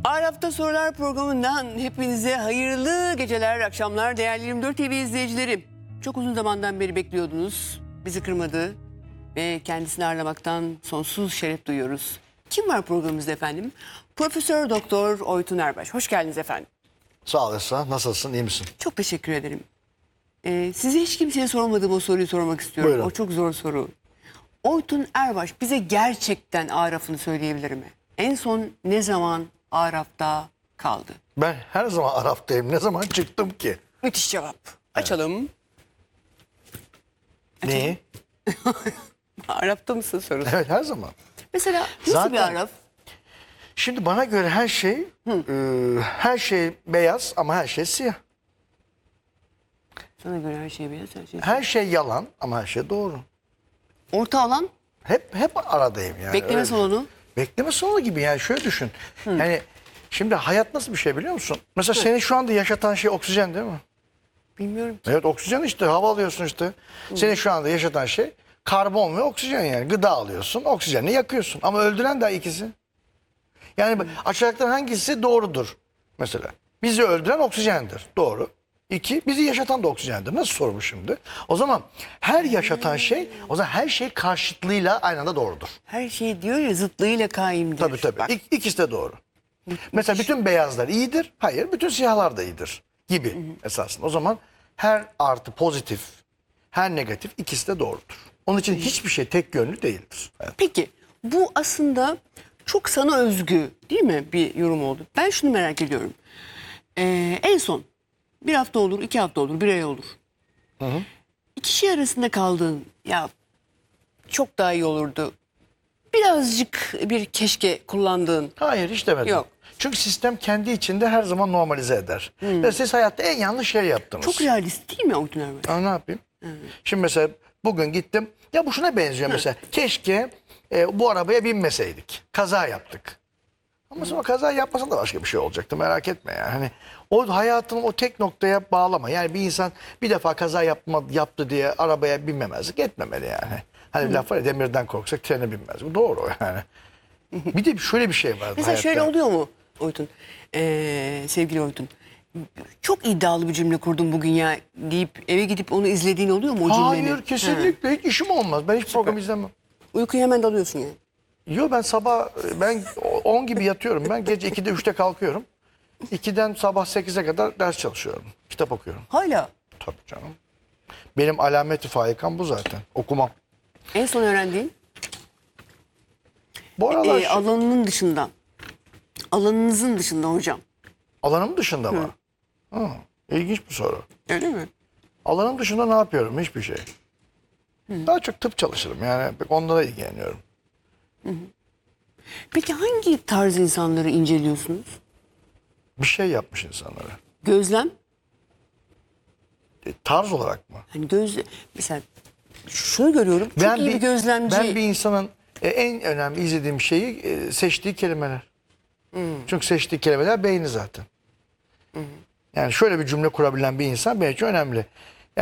Araf'ta Sorular programından hepinize hayırlı geceler, akşamlar değerli 24 TV izleyicileri. Çok uzun zamandan beri bekliyordunuz. Bizi kırmadı ve kendisini ağırlamaktan sonsuz şeref duyuyoruz. Kim var programımızda efendim? Profesör Doktor Oytun Erbaş. Hoş geldiniz efendim. Sağ olasın. Nasılsın? İyi misin? Çok teşekkür ederim. Size hiç kimseye sormadığım o soruyu sormak istiyorum. Buyurun. O çok zor soru. Oytun Erbaş bize gerçekten Araf'ını söyleyebilir mi? En son ne zaman Araf'ta kaldı? Ben her zaman Araf'tayım. Ne zaman çıktım ki? Müthiş cevap. Açalım. Neyi? Araf'ta mısın sorusu. Evet, her zaman. Mesela nasıl Zaten- bir Araf? Şimdi bana göre her şey beyaz ama her şey siyah. Sana göre her şey beyaz, her şey. Her şey yalan ama her şey doğru. Orta alan, Hep aradayım yani. bekleme Öyle. salonu. Bekleme salonu gibi yani, şöyle düşün. Yani şimdi hayat nasıl bir şey biliyor musun? Mesela seni şu anda yaşatan şey oksijen değil mi? Bilmiyorum ki. Evet, oksijen işte, hava alıyorsun işte. Seni şu anda yaşatan şey karbon ve oksijen yani. Gıda alıyorsun, oksijenle yakıyorsun. Ama öldüren de ikisi. Yani aşağıdakilerin hangisi doğrudur mesela? Bizi öldüren oksijendir. Doğru. İki, bizi yaşatan da oksijendir. Nasıl soru bu şimdi? O zaman her yaşatan şey, o zaman her şey karşıtlığıyla aynı anda doğrudur. Her şey diyor ya zıtlığıyla kaimdir. Tabii tabii. Bak, İkisi de doğru. Mesela bütün beyazlar iyidir. Hayır, bütün siyahlar da iyidir gibi esasında. O zaman her artı pozitif, her negatif ikisi de doğrudur. Onun için hiçbir şey tek yönlü değildir. Evet. peki bu aslında çok sana özgü değil mi bir yorum oldu. Ben şunu merak ediyorum. En son bir hafta olur, 2 hafta olur, 1 ay olur. İki şey arasında kaldığın ya çok daha iyi olurdu. Birazcık bir keşke kullandığın. Hayır, hiç demedim. Yok. Çünkü sistem kendi içinde her zaman normalize eder. Ve siz hayatta en yanlış şey yaptınız. Çok realist değil mi Oytun Erbaş? Ne yapayım? Şimdi mesela bugün gittim. Ya bu şuna benziyor mesela. Keşke bu arabaya binmeseydik. Kaza yaptık. Ama sonra kaza yapmasan da başka bir şey olacaktı. Merak etme yani. Hani o hayatını o tek noktaya bağlama. Yani bir insan bir defa kaza yaptı diye arabaya binmemezlik etmemeli yani. Hani laf var ya, demirden korksak trene binmez. Bu doğru yani. Bir de şöyle bir şey var Mesela hayatta. şöyle oluyor mu Oytun? Sevgili Oytun. Çok iddialı bir cümle kurdum bugün ya deyip eve gidip onu izlediğin oluyor mu o cümleni? Hayır, kesinlikle hiç işim olmaz. Ben hiç program izlemem. Uykuyu hemen dalıyorsun yani. Yo, ben 10 gibi yatıyorum. Ben gece 2'de 3'te kalkıyorum. 2'den sabah 8'e kadar ders çalışıyorum. Kitap okuyorum. Hala. Tabii canım. Benim alameti faikam bu zaten. Okumam. En son öğrendiğin Bu aralar alanının dışında. Alanınızın dışında hocam. alanım dışında mı? Hı, ilginç bir soru. Öyle mi? Alanım dışında ne yapıyorum? Hiçbir şey. Daha çok tıp çalışırım. Yani pek onlara ilgileniyorum. Peki hangi tarz insanları inceliyorsunuz? Bir şey yapmış insanlara. Gözlem. Tarz olarak mı? Hani mesela şunu görüyorum. Çok iyi bir gözlemci. Ben bir insanın en önemli izlediğim şeyi seçtiği kelimeler. Çünkü seçtiği kelimeler beyni zaten. Yani şöyle bir cümle kurabilen bir insan benim için önemli.